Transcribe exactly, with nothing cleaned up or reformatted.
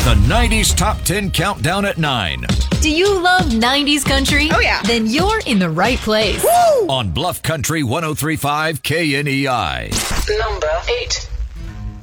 The nineties Top ten Countdown at nine. Do you love nineties country? Oh, yeah. Then you're in the right place. On Bluff Country one oh three point five K N E I. Number eight.